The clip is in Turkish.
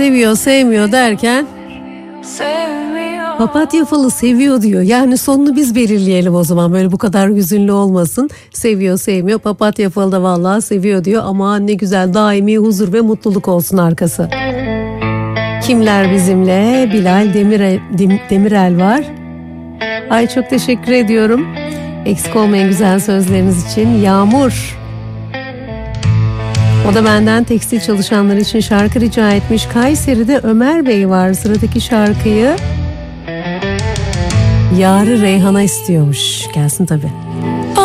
seviyor sevmiyor derken papatya falı seviyor diyor. Yani sonunu biz belirleyelim o zaman, böyle bu kadar hüzünlü olmasın. Seviyor sevmiyor, papatya falı da vallahi seviyor diyor. Ama ne güzel, daimi huzur ve mutluluk olsun arkası. Kimler bizimle? Bilal Demirel var. Ay çok teşekkür ediyorum. Eksik olmayın güzel sözleriniz için. Yağmur. O da benden tekstil çalışanları için şarkı rica etmiş. Kayseri'de Ömer Bey var. Sıradaki şarkıyı Yarı Reyhan'a istiyormuş. Gelsin tabii.